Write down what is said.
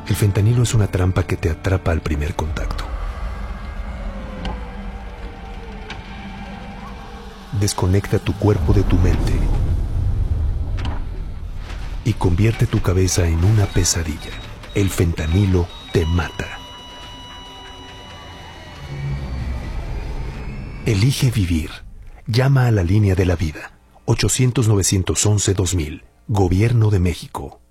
El fentanilo es una trampa que te atrapa al primer contacto. Desconecta tu cuerpo de tu mente y convierte tu cabeza en una pesadilla. El fentanilo te mata. Elige vivir. Llama a la línea de la vida. 800-911-2000. Gobierno de México.